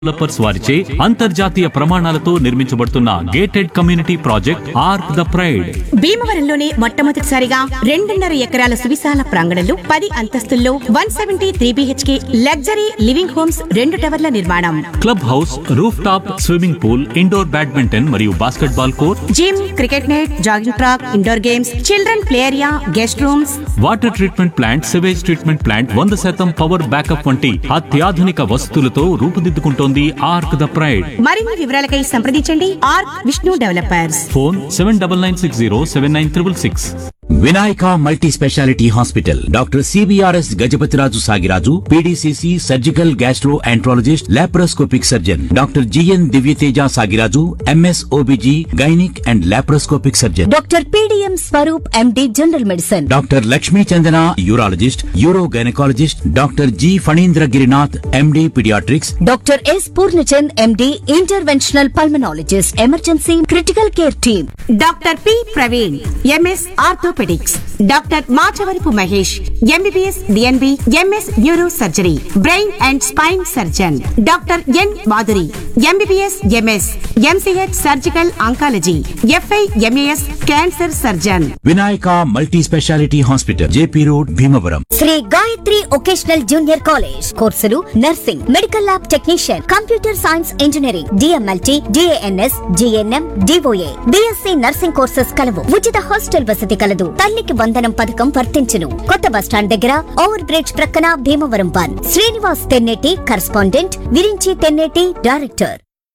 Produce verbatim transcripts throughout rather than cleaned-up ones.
Developers వారిచే అంతర్జాతీయ ప్రమాణాలతో నిర్మించబడుతున్న gated community project arc the pride. భీమవరంలోనే మొట్టమొదటిసారిగా రెండున్నర ఎకరాల సువిశాల ప్రాంగణంలో పది అంతస్తుల్లో one seventy three BHK luxury living homes రెండు టవర్ల నిర్మాణం. Club house, roof top swimming pool, indoor badminton మరియు basket ball court, gym, cricket net, jogging track, indoor games, children play area, guest rooms, water treatment plant, sewage treatment plant, వంద శాతం power backup వంటి అత్యాధునిక వసతులతో రూపుదిద్దుకుంటోంది arc the pride. మరిన్ని వివరాలకై సంప్రదించండి arc Vishnu developers. Phone seven double nine six zero seven nine triple six. Vinayaka multi speciality hospital doctor CBRS Gajapathiraju Sagiraju PDCC surgical gastro enterologist laparoscopic surgeon doctor GN Divyateja Sagiraju MS OBG gynaec and laparoscopic surgeon doctor PDM Swaroop MD general medicine doctor Lakshmi Chandana urologist euro gynaecologist doctor G Phanindra Girinath MD paediatrics doctor yes Purnachand MD interventional pulmonologist emergency critical care team doctor P Praveen MS orthopaedics, doctor Machavarapu Mahesh MBBS DNB MS neuro surgery brain and spine surgeon, doctor N Madhuri MBBS MS MCh surgical oncology f i MAS cancer surgeon. Vinayaka multi speciality hospital JP road Bhimavaram. Shri Gayatri vocational junior college కోర్సులు nursing, medical lab technician, computer science engineering, DMLT, DNS, GNM, DOA, BSc nursing courses కలవు. ఉచిత hostel వసతి కలదు. తల్లికి వందనం పథకం వర్తించును. కొత్త bus stand దగ్గర ఓవర్ బ్రిడ్జ్ ప్రక్కన Bhimavaram one. Srinivas Tenneti correspondent, Virinchi Tenneti director.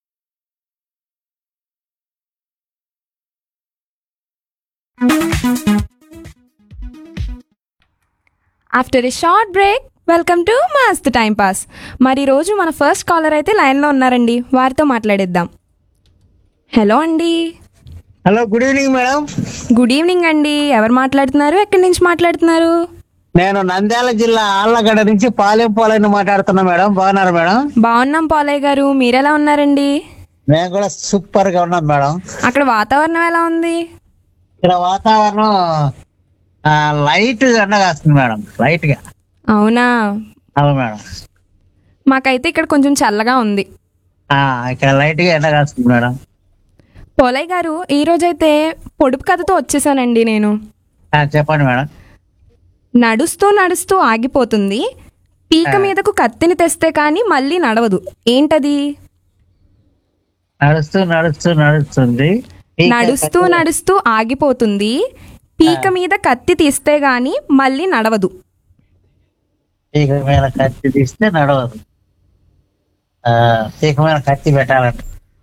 After a short break welcome to మస్త్ టైం పాస్. మరి ఈరోజు మన ఫస్ట్ కాలర్ అయితే లైన్లో ఉన్నారండి, వారితో మాట్లాడేద్దాం. హలో అండి. Hello, good evening madam. Good evening అండి. ఎవరు మాట్లాడుతున్నారు, ఎక్కడి నుంచి మాట్లాడుతున్నారు? నేను నంద్యాల జిల్లా ఆళ్లగడ్డ నుంచి పాలెం పోలైన మాట్లాడుతున్నా మేడం. బాగున్నారు మేడం? బాగున్నాం పాలయ్య గారు, మీరెలా ఉన్నారండి? మేము కూడా సూపర్ గా ఉన్నాం మేడం. అక్కడ వాతావరణం ఎలా ఉంది? ఇక్కడ వాతావరణం లైట్ గా ఎండగాస్తుంది మేడం, లైట్ గా. అవునా? అవును మేడం. మాకైతే ఇక్కడ కొంచెం చల్లగా ఉంది. ఆ, ఇక్కడ లైట్ గా ఎండగాస్తుంది మేడం. పోలయ్య గారు, ఈ రోజైతే పొడుపు కథతో వచ్చేసానండి నేను. ఆ, చెప్పండి మేడం. నడుస్తూ నడుస్తూ ఆగిపోతుంది, పీక మీదకు కత్తిని తెస్తే కానీ మళ్ళీ నడవదు. ఏంటది? నడుస్తూ నడుస్తూ నడుస్తుంది నడుస్తూ నడుస్తూ ఆగిపోతుంది, పీక మీద కత్తి తీస్తే గాని మళ్ళీ నడవదు. పీక మీద కత్తి తీస్తే నడవదు. పీక మీద కత్తి పెట్టాలంట.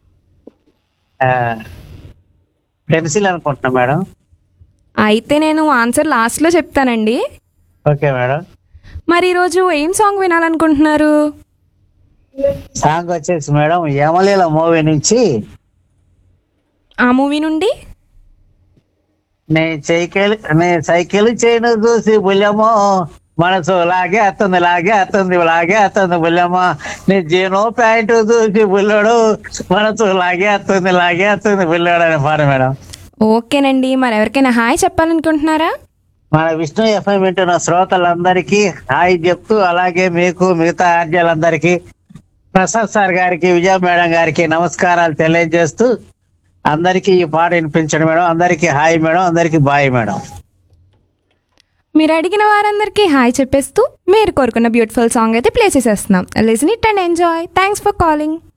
పెన్సిల్ అనుకుంటున్నా మేడం. అయితే నేను ఆన్సర్ లాస్ట్లో చెప్తానండి. Okay madam. మరి ఈరోజు ఏం సాంగ్ వినాలనుకుంటున్నారు? సాంగ్ వచ్చేసి మేడం యమలీల మూవీ నుంచి, ఆ మూవీ నుండి నే సైకిల్ నే సైకిల్ చేయను చూసి బుల్లెమో మనసు లాగే అత్తుంది లాగే అత్తుంది లాగే అత్తుంది బుల్లెమో, నీ జీనో ప్యాంటు చూసి బుల్లడు మనసు లాగే అత్తుంది లాగే అత్తుంది బుల్లడు అని పాడు మేడం. ఓకేనండి. మరి ఎవరికైనా హాయ్ చెప్పాలనుకుంటున్నారా? మన విష్ణు ఎఫ్ఎం వింటున్న శ్రోతలందరికీ హాయ్ చెప్తూ, అలాగే మీకు మిగతా ఆర్జలందరికీ, ప్రసాద్ సార్ గారికి, విజయ మేడం గారికి నమస్కారాలు తెలియజేస్తూ అందరికీ ఈ పాట వినిపించండి మేడం. అందరికీ హాయ్ మేడం, అందరికీ బాయ్ మేడం. మీరు అడిగిన వారందరికీ హాయ్ చెప్పేస్తూ మీరు కోరుకున్న బ్యూటిఫుల్ సాంగ్ అయితే ప్లే చేసేస్తున్నాం. Listen it and enjoy. Thanks for calling.